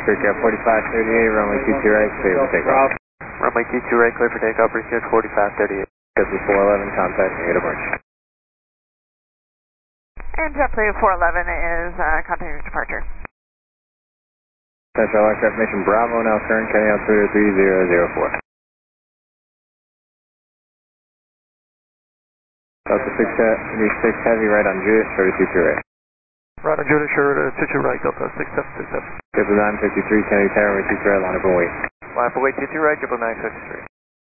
Cricket 4538, runway 22 right, clear for takeoff. Runway 22 right, clear for takeoff, Receive 4538. JetBlue 411, contact negative approach. And JetBlue 411 is contacting departure. Central Aircraft Mission Bravo, now current, carrying out 3004. Delta 6 Heavy, right on Judith, 32 right. Right on Judith, sure, 22 right, Delta 6767. JetBlue 953, Kennedy Tower, runway 22 right, line up and wait. Line up and wait, 22 right, JetBlue 953.